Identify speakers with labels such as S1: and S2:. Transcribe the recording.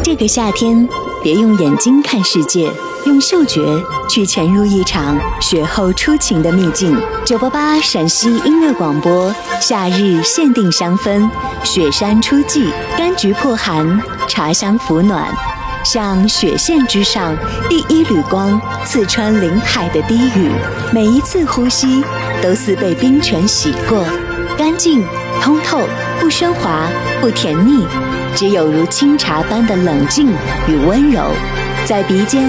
S1: 这个夏天，别用眼睛看世界，用嗅觉去潜入一场雪后初晴的秘境。988陕西音乐广播，夏日限定香氛，雪山初霁，柑橘破寒，茶香抚暖。像雪线之上第一缕光，刺穿林海的低语，每一次呼吸都似被冰泉洗过，干净通透，不喧哗，不甜腻，只有如清茶般的冷静与温柔，在鼻尖